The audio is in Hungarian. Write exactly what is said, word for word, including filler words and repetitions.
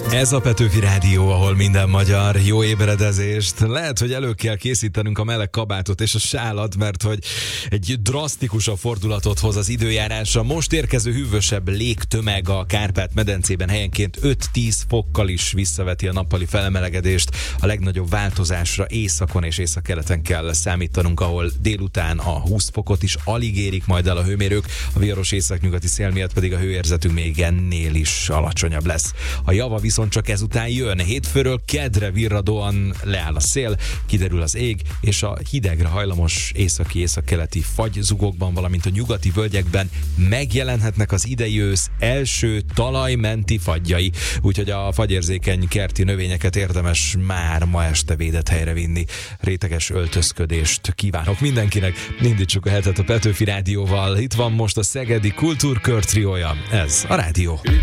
Ez a Petőfi Rádió, ahol minden magyar. Jó ébredezést. Lehet, hogy elő kell készítenünk a meleg kabátot és a sálat, mert hogy egy drasztikusabb fordulatot hoz az időjárásra. Most érkező hűvösebb légtömeg a Kárpát-medencében helyenként öt-tíz fokkal is visszaveti a nappali felemelegedést. A legnagyobb változásra északon és északkeleten kell számítanunk, ahol délután a húsz fokot is alig érik majd el a hőmérők, a viharos északnyugati szél miatt pedig a hőérzetünk még ennél is alacsonyabb lesz. A java viszont csak ezután jön. Hétfőről kedre virradóan leáll a szél, kiderül az ég, és a hidegre hajlamos északi északkeleti fagyzugokban, valamint a nyugati völgyekben megjelenhetnek az idei ősz első talajmenti fagyjai. Úgyhogy a fagyérzékeny kerti növényeket érdemes már ma este védett helyre vinni. Réteges öltözködést kívánok mindenkinek. Indítsuk a hetet a Petőfi Rádióval. Itt van most a szegedi kultúrkör triója. Ez a rádió.